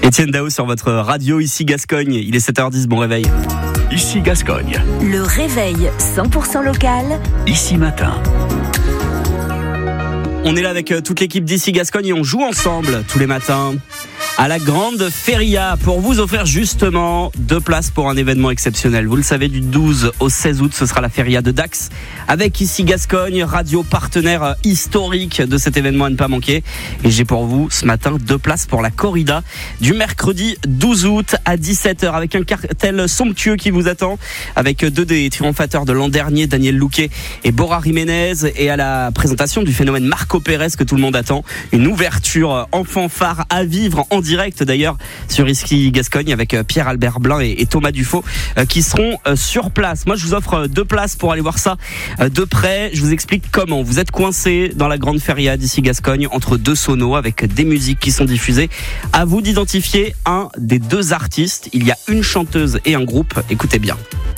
Étienne Dao sur votre radio, ici Gascogne, il est 7h10, bon réveil. Ici Gascogne. Le réveil 100% local. Ici Matin. On est là avec toute l'équipe d'ici Gascogne et on joue ensemble tous les matins à la Grande Feria pour vous offrir justement 2 places pour un événement exceptionnel. Vous le savez, du 12 au 16 août, ce sera la Feria de Dax avec ici Gascogne, radio partenaire historique de cet événement à ne pas manquer. Et j'ai pour vous ce matin 2 places pour la corrida du mercredi 12 août à 17h avec un cartel somptueux qui vous attend avec 2 des triomphateurs de l'an dernier, Daniel Louquet et Bora Jiménez, et à la présentation du phénomène Marco Pérez que tout le monde attend. Une ouverture en fanfare à vivre en direct d'ailleurs sur ici Gascogne avec Pierre-Albert Blin et Thomas Dufaux qui seront sur place. Moi je vous offre 2 places pour aller voir ça de près. Je vous explique comment. Vous êtes coincé dans la Grande Feria d'ici Gascogne entre 2 sonos avec des musiques qui sont diffusées. À vous d'identifier un des 2 artistes. Il y a une chanteuse et un groupe. Écoutez bien.